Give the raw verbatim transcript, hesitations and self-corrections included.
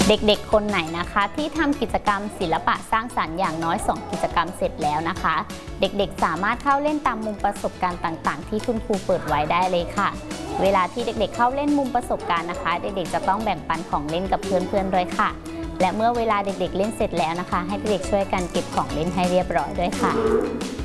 เด็กๆคนไหนนะคะที่ทำกิจกรรมศิลปะสร้างสรรค์อย่างน้อยสองกิจกรรมเสร็จแล้วนะคะเด็กๆสามารถเข้าเล่นตามมุมประสบการณ์ต่างๆที่คุณครูเปิดไว้ได้เลยค่ะเวลาที่เด็กๆเข้าเล่นมุมประสบการณ์นะคะเด็กๆจะต้องแบ่งปันของเล่นกับเพื่อนๆด้วยค่ะและเมื่อเวลาเด็กๆเล่นเสร็จแล้วนะคะให้เด็กๆช่วยกันเก็บของเล่นให้เรียบร้อยด้วยค่ะ